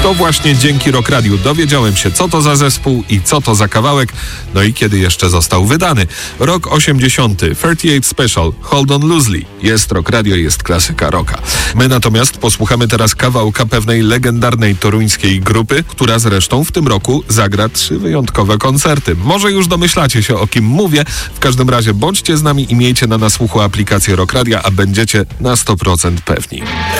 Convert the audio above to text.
To właśnie dzięki Rock Radiu dowiedziałem się, co to za zespół i co to za kawałek, no i kiedy jeszcze został wydany. Rok 80. 38 Special, Hold On Loosely. Jest Rock Radio, jest klasyka rocka. My natomiast posłuchamy teraz kawałka pewnej legendarnej toruńskiej grupy, która zresztą w tym roku zagra 3 wyjątkowe koncerty. Może już domyślacie się, o kim mówię. W każdym razie bądźcie z nami i miejcie na nasłuchu aplikację Rock Radia, a będziecie na 100% pewni.